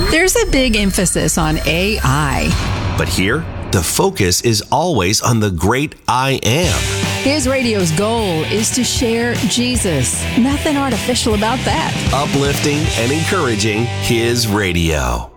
There's a big emphasis on AI. But here, the focus is always on the great I Am. His radio's goal is to share Jesus. Nothing artificial about that. Uplifting and encouraging His radio.